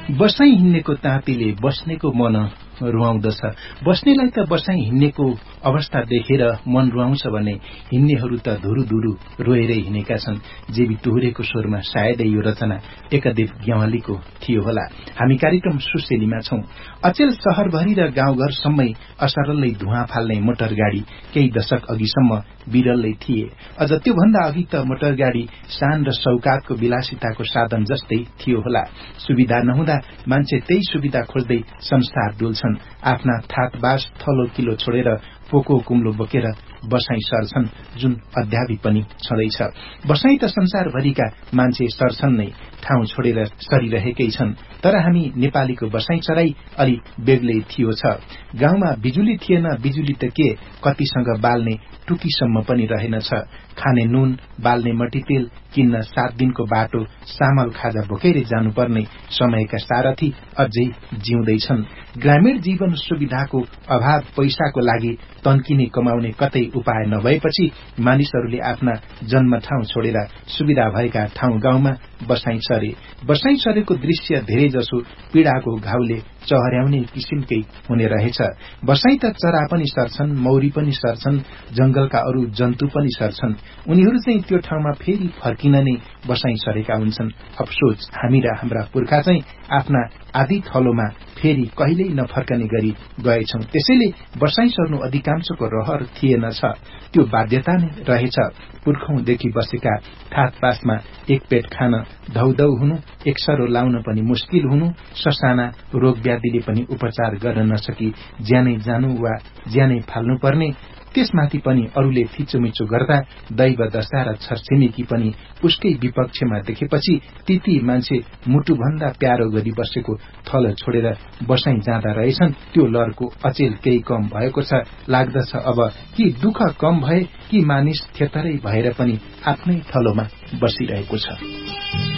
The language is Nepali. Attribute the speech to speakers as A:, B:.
A: बसाई हिँड्नेको तातीले बस्नेको मन रुवाउँदछ। बस्नेलाई त बसाई हिँड्नेको अवस्था देखेर मन रुवाउँछ भने हिँड्नेहरू त धुरुधुरु रोएरै हिँडेका छन्। जेबी टुहुरेको स्वरमा सायदै यो रचना एकदेव ग्यावालीको थियो होला। हामी कार्यक्रम सुसेलीमा छौं। अचेल शहरभरि र गाउँघरसम्मै असरलै धुवाँ फाल्ने मोटर गाडी केही दशक अघिसम्म विरलै थिए। अझ त्योभन्दा अघि त मोटर गाडी शान र सौकातको विलासिताको साधन जस्तै थियो होला। सुविधा नहुँदा मान्छे त्यही सुविधा खोज्दै संसार डुल्छन्। आफ्ना थातबास थलो किलो छोडेर पोको कुम्लो बोकेर बसाई सर्छन्, जुन अध्यावि पनि छँदैछ। बसाई त संसारभरिका मान्छे सर्छन् नै, ठाउँ छोडेर सरिरहेकै छन्। तर हामी नेपालीको बसाई सराई अलि बेग्लै थियो छ। गाउँमा बिजुली थिएन, बिजुली त के कतिसँग बाल्ने टुकीसम्म पनि रहेनछ। खाने नुन, बाल्ने मट्टीतेल किन्न 7 दिनको बाटो सामल खाजा बोकेरै जानुपर्ने समयका सारथी अझै जिउँदैछन्। ग्रामीण जीवन सुविधाको अभाव, पैसाको लागि तन्किने कमाउने कतै उपाय नभएपछि मानिसहरूले आफ्ना जन्म ठाउँ छोडेर सुविधा भएका ठाउँ गाउँमा बसाई सरे। बसाई सरेको दृश्य धेरै जसो पीड़ाको घाउले चहर्याउने किसिमकै हुने रहेछ। बसाई त चरा पनि सर्छन्, मौरी पनि सर्छन्, जंगलका अरू जन्तु पनि सर्छन्। उनीहरू चाहिँ त्यो ठाउँमा फेरि फर्किन नै बसाई सरेका हुन्छन्। अफसोस, हामी र हाम्रा पुर्खा चाहिँ आफ्ना आदि थलोमा फेरि कहिल्यै नफर्कने गरी गएछौं। त्यसैले बसाई सर्नु अधिकांशको रहर थिएनछ, त्यो बाध्यता नै रहेछ। पुर्खौंदेखि बसेका थातपासमा एक पेट खान धौधौ हुनु, एक सरो लाउन पनि मुस्किल हुनु, ससाना रोग व्याधिले पनि उपचार गर्न नसकी ज्यानै जानु वा ज्यानै फाल्नु पर्ने, त्यसमाथि पनि अरूले थिचोमिचो गर्दा दैव दशा र छरछिमेकी पनि उसकै विपक्षमा देखेपछि ती मान्छे मुटुभन्दा प्यारो गरी बसेको थल छोडेर बसाई जाँदा रहेछन्। त्यो लहरको अचेल केही कम भएको छ लाग्दछ। अब कि दुःख कम भए कि मानिस थेतरै भएर पनि आफ्नै थलोमा बसिरहेको छ।